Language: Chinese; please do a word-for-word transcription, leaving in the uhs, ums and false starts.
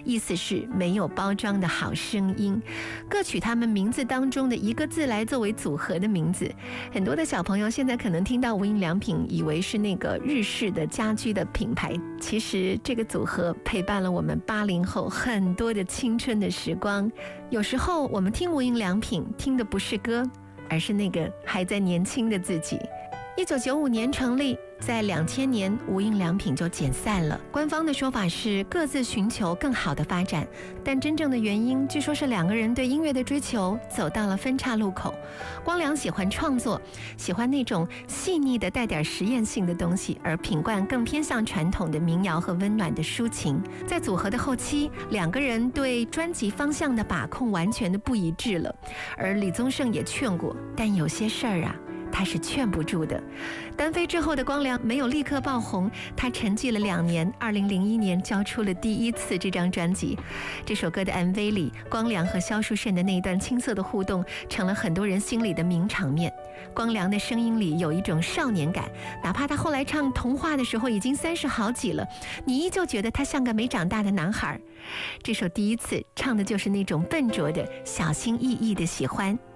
意思是没有包装的好声音。各取他们名字当中的一个字来作为组合的名字。很多的小朋友现在可能听到无印良品，以为是那个日式的家居的品牌，其实这个组合陪伴了我们八零后很多的青春的时光。有时候我们听无印良品，听的不是歌，而是那个还在年轻的自己。一九九五年成立，在两千年无印良品就解散了。官方的说法是各自寻求更好的发展，但真正的原因据说是两个人对音乐的追求走到了分岔路口。光良喜欢创作，喜欢那种细腻的带点实验性的东西，而品冠更偏向传统的民谣和温暖的抒情。在组合的后期，两个人对专辑方向的把控完全的不一致了，而李宗盛也劝过，但有些事儿啊他是劝不住的。单飞之后的光良没有立刻爆红，他沉寂了两年，二零零一年交出了第一次这张专辑。这首歌的 M V 里，光良和萧淑慎的那一段青涩的互动成了很多人心里的名场面。光良的声音里有一种少年感，哪怕他后来唱童话的时候已经三十好几了，你依旧觉得他像个没长大的男孩。这首第一次唱的就是那种笨拙的小心翼翼的喜欢。